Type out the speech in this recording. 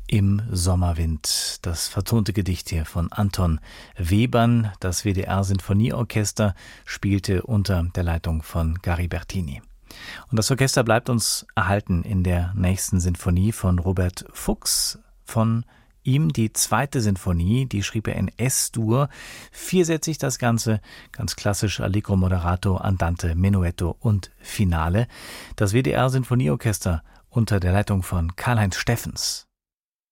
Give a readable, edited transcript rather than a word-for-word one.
Im Sommerwind, das vertonte Gedicht hier von Anton Webern. Das WDR-Sinfonieorchester spielte unter der Leitung von Garibertini. Und das Orchester bleibt uns erhalten in der nächsten Sinfonie von Robert Fuchs. Von ihm die zweite Sinfonie, die schrieb er in S-Dur. Viersätzig das Ganze, ganz klassisch Allegro moderato, Andante, Menuetto und Finale. Das WDR-Sinfonieorchester unter der Leitung von Karl-Heinz Steffens.